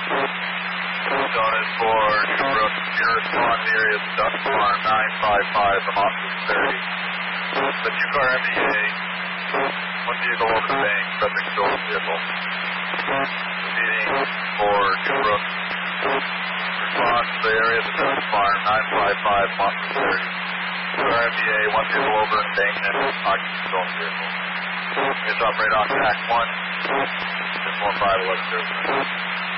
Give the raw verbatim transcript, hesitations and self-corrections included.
Donut for New Brook, you respond to the area of Duck Farm nine five five from Office thirty. The two-car M B A, one vehicle over the bank, subject stolen vehicle. Proceeding for New Brook, respond to the area of the Duck Farm nine five five from Office thirty. Two-car M B A, one vehicle over embankment, occupant stolen vehicle. It's operate on track one, just one five eleven zero.